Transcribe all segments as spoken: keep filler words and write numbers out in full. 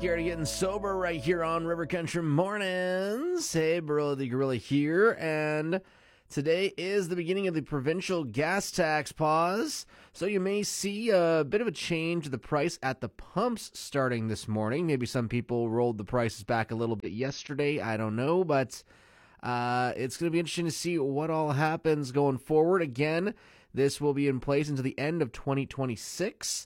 You're getting sober right here on River Country Mornings. Hey, Burrow the Gorilla here, and today is the beginning of the provincial gas tax pause, so you may see a bit of a change in the price at the pumps starting this morning. Maybe some people rolled the prices back a little bit yesterday, I don't know, but uh, it's going to be interesting to see what all happens going forward. Again, this will be in place until the end of twenty twenty-six.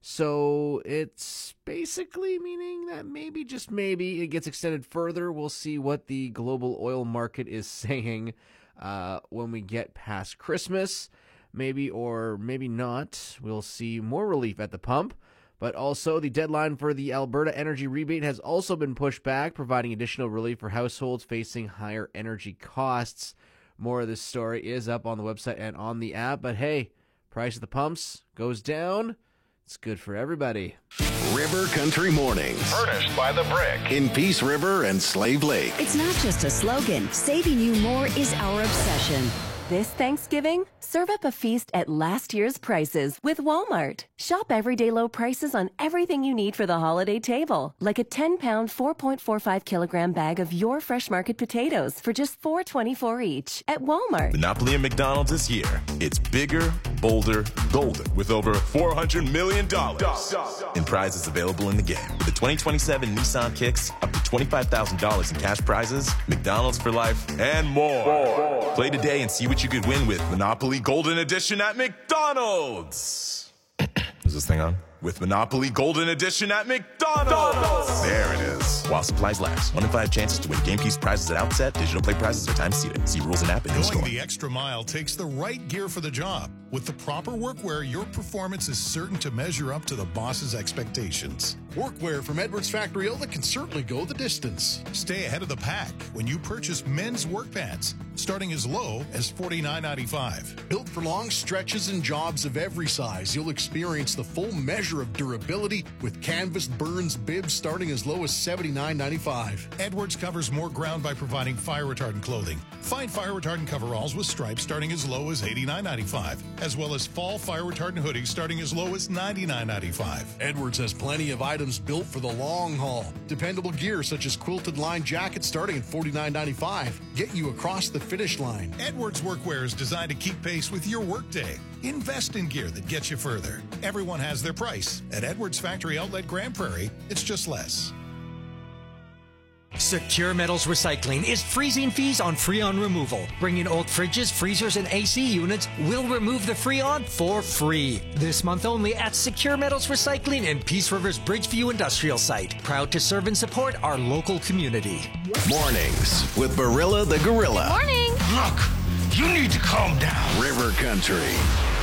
So it's basically meaning that maybe, just maybe, it gets extended further. We'll see what the global oil market is saying uh, when we get past Christmas. Maybe or maybe not. We'll see more relief at the pump. But also, the deadline for the Alberta Energy Rebate has also been pushed back, providing additional relief for households facing higher energy costs. More of this story is up on the website and on the app. But hey, price at the pumps goes down. It's good for everybody. River Country Mornings. Furnished by The Brick. In Peace River and Slave Lake. It's not just a slogan. Saving you more is our obsession. This Thanksgiving, serve up a feast at last year's prices with Walmart. Shop everyday low prices on everything you need for the holiday table, like a ten-pound, four point four five kilogram bag of your Fresh Market potatoes for just four dollars and twenty-four cents each at Walmart. Monopoly and McDonald's this year. It's bigger, bolder, golden, with over four hundred million dollars in prizes available in the game. With the twenty twenty-seven Nissan Kicks, up to twenty-five thousand dollars in cash prizes, McDonald's for life, and more. more. Play today and see what you could win with Monopoly Golden Edition at McDonald's. Is this thing on? With Monopoly Golden Edition at McDonald's. There it is. While supplies last. One in five chances to win game piece prizes at outset. Digital play prizes are time seated. See rules and app in store. Going the extra mile takes the right gear for the job. With the proper workwear, your performance is certain to measure up to the boss's expectations. Workwear from Edwards Factory Outlet can certainly go the distance. Stay ahead of the pack when you purchase men's work pants, starting as low as forty-nine ninety-five. Built for long stretches and jobs of every size, you'll experience the full measure of durability with canvas burns bibs starting as low as seventy-nine ninety-five. Edwards covers more ground by providing fire retardant clothing. Find fire retardant coveralls with stripes starting as low as eighty-nine ninety-five, as well as fall fire retardant hoodies starting as low as ninety-nine ninety-five. Edwards has plenty of items built for the long haul. Dependable gear such as quilted line jackets starting at forty-nine ninety-five. Get you across the finish line. Edwards workwear is designed to keep pace with your workday. Invest in gear that gets you further. Everyone has their price. At Edwards Factory Outlet Grand Prairie, it's just less. Secure Metals Recycling is freezing fees on Freon removal. Bring in old fridges, freezers, and A C units. We'll remove the Freon for free. This month only at Secure Metals Recycling in Peace River's Bridgeview Industrial Site. Proud to serve and support our local community. Mornings with Barilla the Gorilla. Morning. Look, you need to calm down. River Country.